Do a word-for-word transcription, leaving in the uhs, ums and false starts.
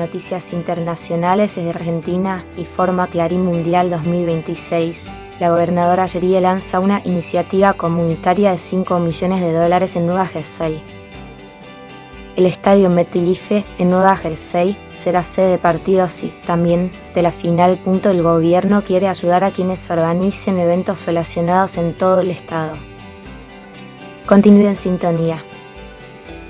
noticias internacionales desde Argentina y Forma Clarín Mundial dos mil veintiséis. La gobernadora Yerile lanza una iniciativa comunitaria de cinco millones de dólares en Nueva Jersey. El estadio MetLife en Nueva Jersey será sede de partidos y también de la final. El gobierno quiere ayudar a quienes organicen eventos relacionados en todo el estado. Continúe en sintonía.